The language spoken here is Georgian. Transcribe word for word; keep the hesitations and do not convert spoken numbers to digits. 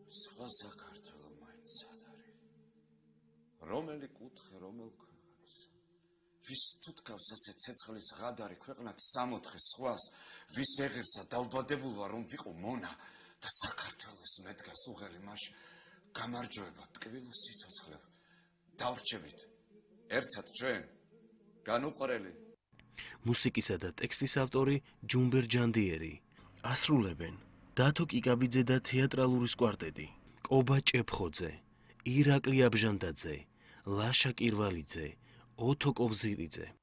სხვა საქართველო მაინც სად არის? რომელი კუთხე, რომელ ქვეყანას? ვის თუთქავს ასე ცეცხლის ღადარი ქვეყნად სამოთხე სხვას, ვის ეღირსა დავბადებულვა რომ ვიყო მონა და საქართველოს მედგას უღელი მაშ გამარჯვება ტკბილოს სიცოცხლებ დავრჩებით ერთად ჩვენ განუყრელი. მუსიკისა და ტექსტის ავტორი ჯუმბერ ჯანდიერი. ასრულებენ დათო კიკაბიძე და თეატრალური კვარტეტი, კობა ჭეფხოძე, ირაკლი აბჟანდაძე, ლაშა კირვალიძე, ოთო კოვზირიძე.